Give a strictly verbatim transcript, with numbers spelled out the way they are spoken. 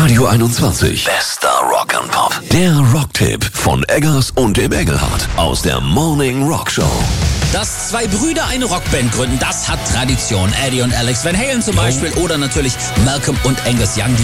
Radio einundzwanzig. Bester Rock and Pop. Der Rocktipp von Eggers und dem Engelhardt aus der Morning Rock Show. Dass zwei Brüder eine Rockband gründen, das hat Tradition. Eddie und Alex Van Halen zum Beispiel oder natürlich Malcolm und Angus Young, die